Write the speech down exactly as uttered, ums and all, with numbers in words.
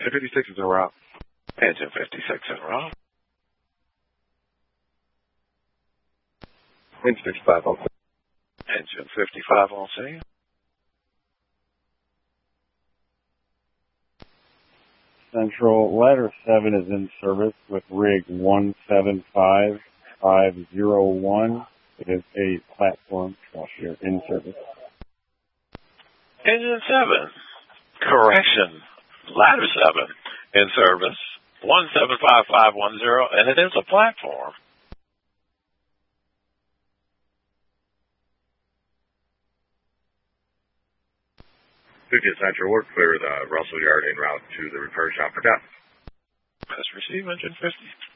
fifty-six is en route. Engine fifty-six en route. Engine fifty-five on scene. Engine fifty-five on scene. Central, ladder seven is in service with rig one seven five five zero one. It is a platform washer in service. Engine seven. Correction. Ladder seven in service. one seven five five one zero, and it is a platform. fiftieth Central, we're clear the Russell Yard en route to the repair shop for depth. Press receive, engine fifty.